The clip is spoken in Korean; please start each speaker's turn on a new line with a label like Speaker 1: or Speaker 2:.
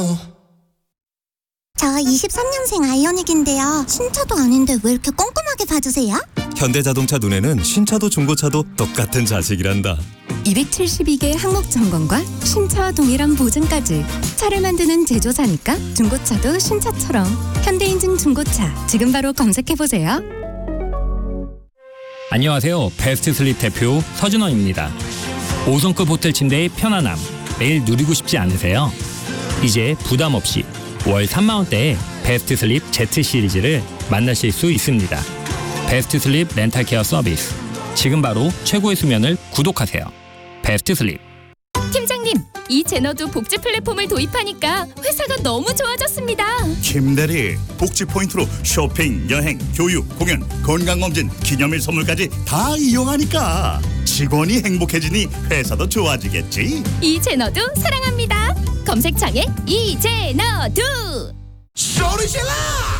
Speaker 1: 저 23년생 아이오닉인데요. 신차도 아닌데 왜 이렇게 꼼꼼하게 봐주세요?
Speaker 2: 현대자동차 눈에는 신차도 중고차도 똑같은 자식이란다.
Speaker 3: 272개 항목 점검과 신차와 동일한 보증까지. 차를 만드는 제조사니까 중고차도 신차처럼. 현대인증 중고차 지금 바로 검색해보세요.
Speaker 4: 안녕하세요. 베스트 슬립 대표 서준원입니다. 5성급 호텔 침대의 편안함 매일 누리고 싶지 않으세요? 이제 부담 없이 월 3만원대의 베스트 슬립 Z 시리즈를 만나실 수 있습니다. 베스트 슬립 렌탈 케어 서비스. 지금 바로 최고의 수면을 구독하세요. 베스트 슬립.
Speaker 5: 팀장님, 이 제너도 복지 플랫폼을 도입하니까 회사가 너무 좋아졌습니다.
Speaker 6: 김대리, 복지 포인트로 쇼핑, 여행, 교육, 공연, 건강검진, 기념일 선물까지 다 이용하니까 직원이 행복해지니 회사도 좋아지겠지.
Speaker 5: 이 제너도 사랑합니다. 검색창에 이 제너도.
Speaker 6: 소리 질러!